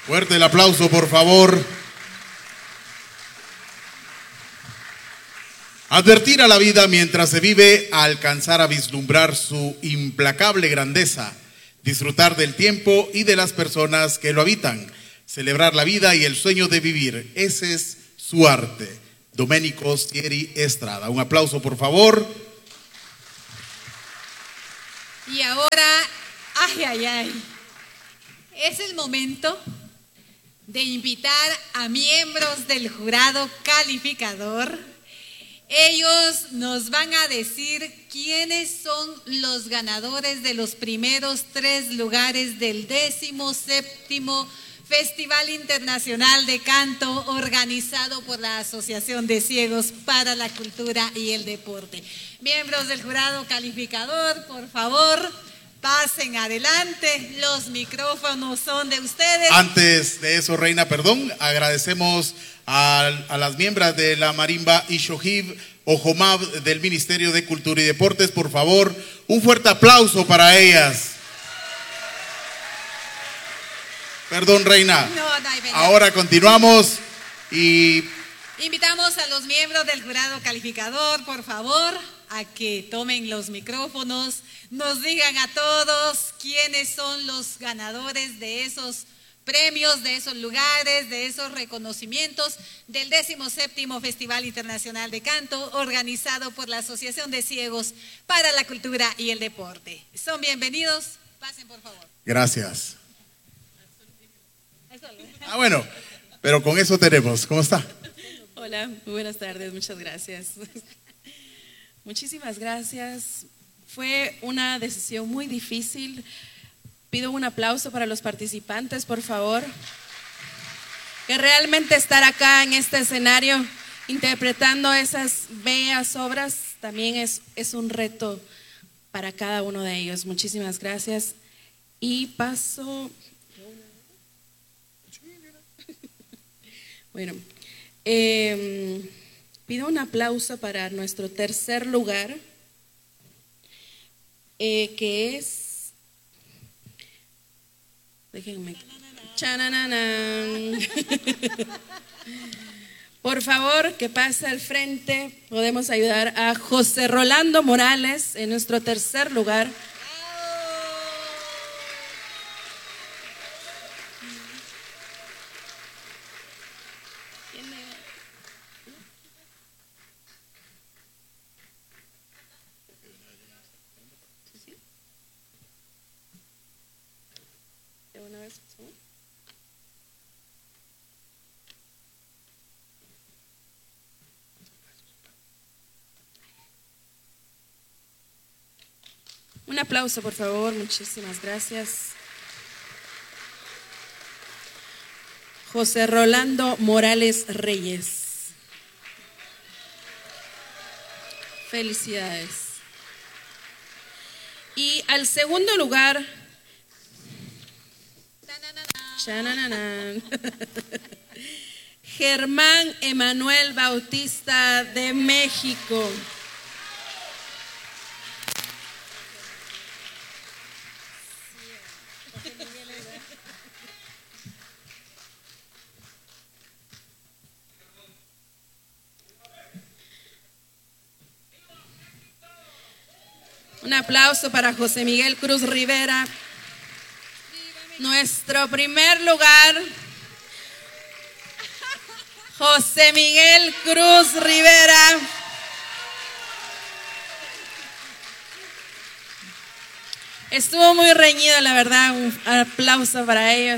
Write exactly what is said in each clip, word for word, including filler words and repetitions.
Fuerte el aplauso, por favor. Advertir a la vida mientras se vive, a alcanzar a vislumbrar su implacable grandeza, disfrutar del tiempo y de las personas que lo habitan, celebrar la vida y el sueño de vivir. Ese es su arte. Domenico Sieri Estrada. Un aplauso, por favor. Y ahora, ay, ay, ay, es el momento de invitar a miembros del jurado calificador. Ellos nos van a decir quiénes son los ganadores de los primeros tres lugares del décimo séptimo Festival Internacional de Canto, organizado por la Asociación de Ciegos para la Cultura y el Deporte. Miembros del jurado calificador, por favor, pasen adelante, los micrófonos son de ustedes. Antes de eso, Reina, perdón, agradecemos a, a las miembros de la Marimba Ishohib Ojomab del Ministerio de Cultura y Deportes. Por favor, un fuerte aplauso para ellas. Perdón, Reina. No, no hay pena. Ahora continuamos y invitamos a los miembros del jurado calificador, por favor, a que tomen los micrófonos, nos digan a todos quiénes son los ganadores de esos premios, de esos lugares, de esos reconocimientos del décimo séptimo Festival Internacional de Canto, organizado por la Asociación de Ciegos para la Cultura y el Deporte. Son bienvenidos, pasen por favor. gracias. Ah, bueno, pero con eso tenemos. ¿Cómo está? Hola, muy buenas tardes, muchas gracias. Muchísimas gracias. Fue una decisión muy difícil. Pido un aplauso para los participantes, por favor. Que realmente estar acá en este escenario interpretando esas bellas obras también es, es un reto para cada uno de ellos. Muchísimas gracias. Y paso... Bueno, eh, pido un aplauso para nuestro tercer lugar, eh, que es, déjenme, chananana. Por favor, que pase al frente. Podemos ayudar a José Rolando Morales en nuestro tercer lugar. Un aplauso, por favor. Muchísimas gracias. José Rolando Morales Reyes. Felicidades. Y al segundo lugar, chananana, Germán Emanuel Bautista de México. Un aplauso para José Miguel Cruz Rivera. Nuestro primer lugar, José Miguel Cruz Rivera. Estuvo muy reñido, la verdad. Un aplauso para ellos.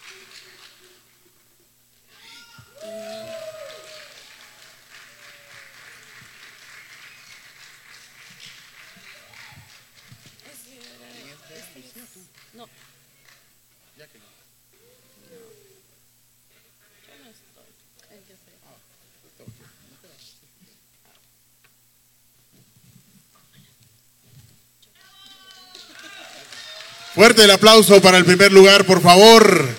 Fuerte el aplauso para el primer lugar, por favor.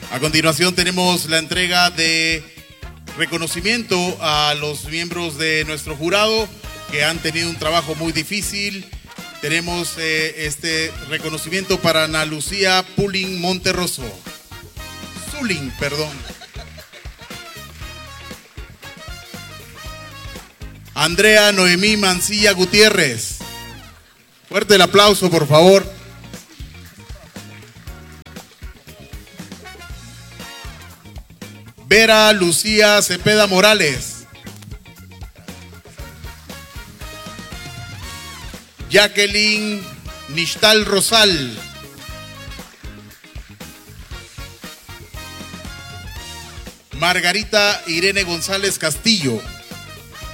A continuación tenemos la entrega de reconocimiento a los miembros de nuestro jurado que han tenido un trabajo muy difícil. Tenemos eh, este reconocimiento para Ana Lucía Pulling Monterroso. Zulín, perdón. Andrea Noemí Mancilla Gutiérrez. Fuerte el aplauso, por favor. Vera Lucía Cepeda Morales. Jacqueline Nishtal Rosal. Margarita Irene González Castillo.